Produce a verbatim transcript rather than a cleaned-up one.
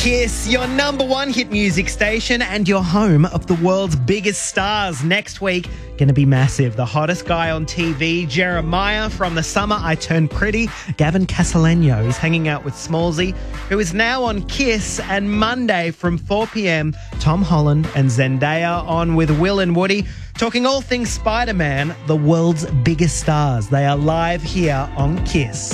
Kiss, your number one hit music station and your home of the world's biggest stars. Next week, going to be massive. The hottest guy on T V, Jeremiah from The Summer I Turned Pretty. Gavin Casaleño is hanging out with Smallsy, who is now on Kiss. And Monday from four p.m, Tom Holland and Zendaya on with Will and Woody, talking all things Spider-Man, the world's biggest stars. They are live here on Kiss.